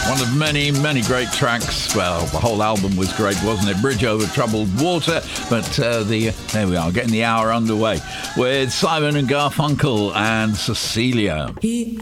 One of many, many great tracks. Well, the whole album was great, wasn't it? Bridge Over Troubled Water. But there we are, getting the hour underway with Simon and Garfunkel and Cecilia.